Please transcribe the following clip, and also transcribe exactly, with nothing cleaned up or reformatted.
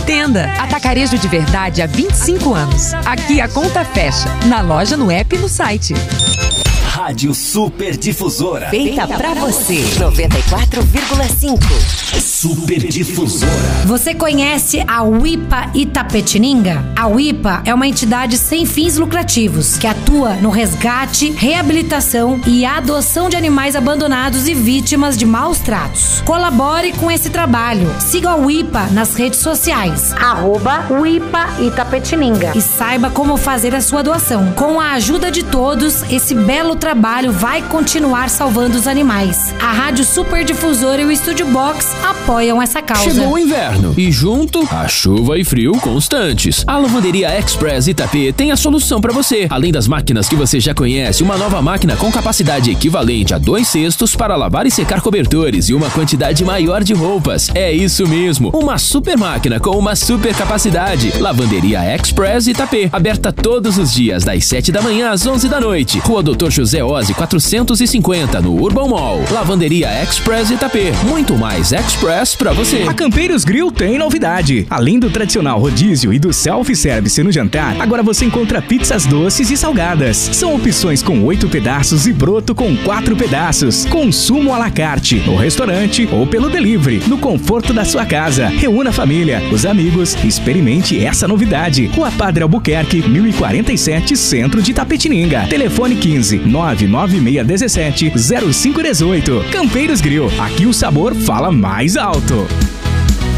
Tenda, atacarejo de verdade há vinte e cinco anos. Aqui a conta fecha, na loja, no app e no site. Rádio Super Difusora. Feita pra você. noventa e quatro vírgula cinco. Super Difusora. Você conhece a U I P A Itapetininga? A U I P A é uma entidade sem fins lucrativos que atua no resgate, reabilitação e adoção de animais abandonados e vítimas de maus tratos. Colabore com esse trabalho. Siga a U I P A nas redes sociais. Arroba U I P A Itapetininga. E saiba como fazer a sua doação. Com a ajuda de todos, esse belo trabalho vai continuar salvando os animais. A Rádio Super Difusora e o Estúdio Box apoiam essa causa. Chegou o inverno e junto a chuva e frio constantes. A Lavanderia Express Itapê tem a solução para você. Além das máquinas que você já conhece, uma nova máquina com capacidade equivalente a dois cestos para lavar e secar cobertores e uma quantidade maior de roupas. É isso mesmo, uma super máquina com uma super capacidade. Lavanderia Express Itapê, aberta todos os dias das sete da manhã às onze da noite. Rua Doutor José Ozzy quatrocentos e cinquenta, no Urban Mall. Lavanderia Express Itapê, muito mais Express pra você. A Campeiros Grill tem novidade. Além do tradicional rodízio e do self-service no jantar, agora você encontra pizzas doces e salgadas. São opções com oito pedaços e broto com quatro pedaços. Consumo à la carte, no restaurante ou pelo delivery, no conforto da sua casa. Reúna a família, os amigos, experimente essa novidade. Rua Padre Albuquerque, mil e quarenta e sete, Centro de Itapetininga. Telefone quinze, nove nove seis um sete, zero cinco um oito. Campeiros Grill, aqui o sabor fala mais alto.